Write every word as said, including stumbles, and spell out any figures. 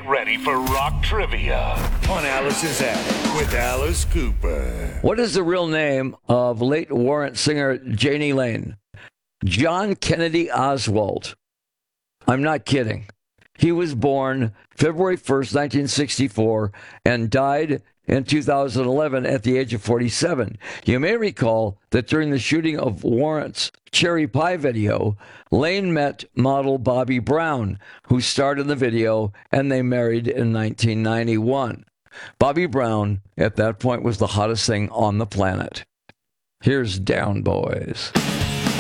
ready for rock trivia on Alice's Attic with Alice Cooper. What is the real name of late Warrant singer Janie Lane? John Kennedy Oswald. I'm not kidding. He was born February first, nineteen sixty-four, and died in two thousand eleven at the age of forty-seven. You may recall that during the shooting of Warrant's Cherry Pie video, Lane met model Bobby Brown, who starred in the video, and they married in nineteen ninety-one. Bobby Brown, at that point, was the hottest thing on the planet. Here's Down Boys.